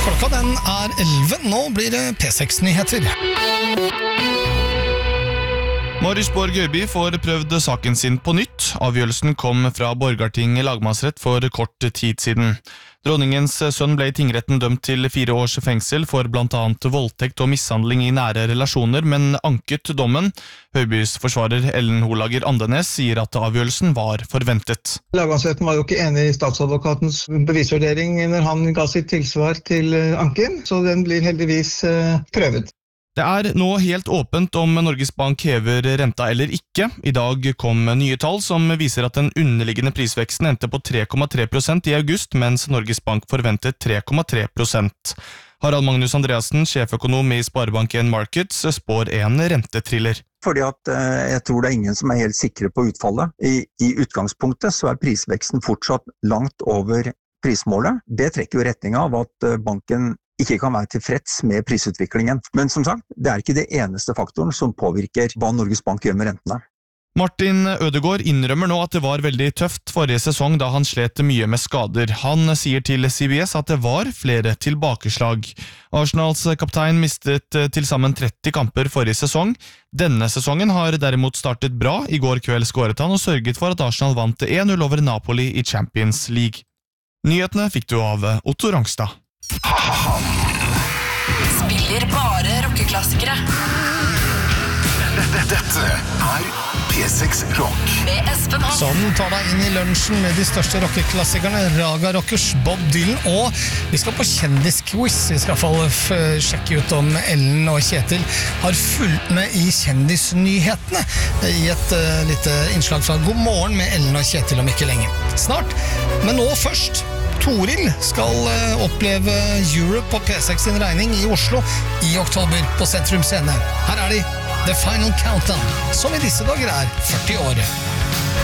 Klokka den 11, nå blir det P6-nyheter. Marius Borg Øyby får prøvd saken sin på nytt. Avgjørelsen kom fra Borgarting lagmannsrett for kort tid siden. Dronningens sønn ble i tingretten dømt til 4 års fengsel for blant annet voldtekt og mishandling i nære relasjoner, men anket dommen. Øybys forsvarer Ellen Holager Andenes sier at avgjørelsen var forventet. Lagmannsretten var jo ikke enig i statsadvokatens bevisvurdering når han ga sitt tilsvar til anken, så den blir heldigvis prøvet. Det er nå helt åpent om Norges Bank hever renta eller ikke. I dag kom nye tall som viser at den underliggende prisveksten endte på 3,3% i august, mens Norges Bank forventet 3,3%. Harald Magnus Andreassen, sjeføkonom i Sparebank1 Markets, spår en rentetriller. Fordi at jeg tror det er ingen som er helt sikre på utfallet. I utgangspunktet så er prisveksten fortsatt langt over prismålet. Det trekker jo retning av at banken ikke kan være tilfreds med prisutviklingen. Men som sagt, det er ikke det eneste faktoren som påvirker hva Norges Bank gjør med rentene. Martin Ødegaard innrømmer nå at det var veldig tøft forrige sesong da han slet mye med skader. Han sier til CBS at det var flere tilbakeslag. Arsenals kaptein mistet til sammen 30 kamper forrige sesong. Denne sesongen har derimot startet bra. I går kveld skåret han og sørget for at Arsenal vant 1-0 over Napoli i Champions League. Nyhetene fikk du av Otto Rangstad. Spiller bare rockeklassikere. Dette er P6 Rock Med Espen Haas. Sånn tar deg inn i lunsjen med de største rockeklassikerne, Raga Rockers, Bob Dylan, og vi skal på kjendisquiz. Vi skal sjekke ut om Ellen og Kjetil har fulgt med i kjendisnyhetene i et lite innslag fra God morgen med Ellen og Kjetil om ikke lenge. Snart, men nå først. Toril skal oppleve Europe på P6 sin regning i Oslo i oktober på Sentrum Scene. Her er de, The Final Countdown, som i disse dager er 40 år.